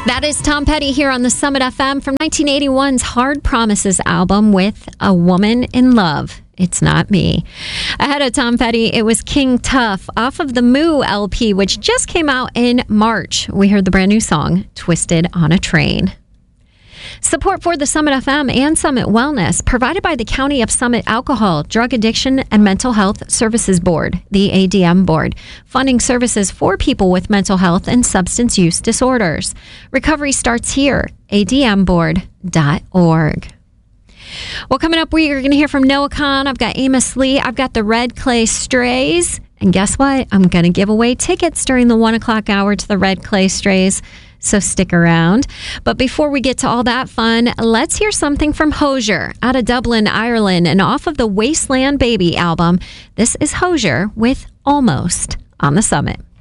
That is Tom Petty here on the Summit FM from 1981's Hard Promises album with A Woman in Love. It's Not Me. Ahead of Tom Petty, it was King Tuff off of the Moo LP, which just came out in March. We heard the brand new song, Twisted on a Train. Support for the Summit FM and Summit Wellness provided by the County of Summit Alcohol, Drug Addiction, and Mental Health Services Board, the ADM Board, funding services for people with mental health and substance use disorders. Recovery starts here, admboard.org. Well, coming up, we are going to hear from Noah Kahan. I've got Amos Lee. I've got the Red Clay Strays. And guess what? I'm going to give away tickets during the 1 o'clock hour to the Red Clay Strays. So stick around. But before we get to all that fun, let's hear something from Hozier out of Dublin, Ireland, and off of the Wasteland Baby album. This is Hozier with Almost on the Summit.